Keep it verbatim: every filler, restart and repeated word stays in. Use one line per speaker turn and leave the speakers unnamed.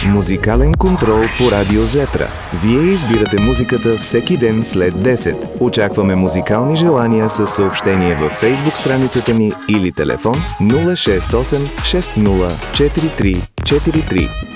Музикален контрол по Радио Зетра. Вие избирате музиката всеки ден след десет. Очакваме музикални желания със съобщение във фейсбук страницата ни или телефон нула шест осем шест нула четири три четири три.